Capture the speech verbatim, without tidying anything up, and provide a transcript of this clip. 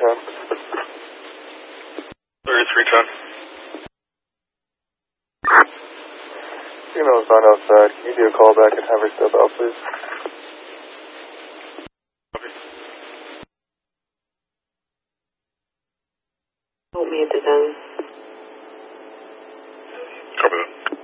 ten. thirty-three ten. Female is not outside. Can you do a call back and have her step out, please? Hold me at the zone. Cover that.